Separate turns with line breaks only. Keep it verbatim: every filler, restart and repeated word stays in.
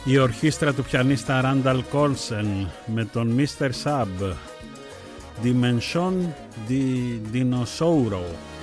Η ορχήστρα του πιανίστα Ράνταλ Κόλσεν με τον μίστερ Sub, Dimension di Dinosauro.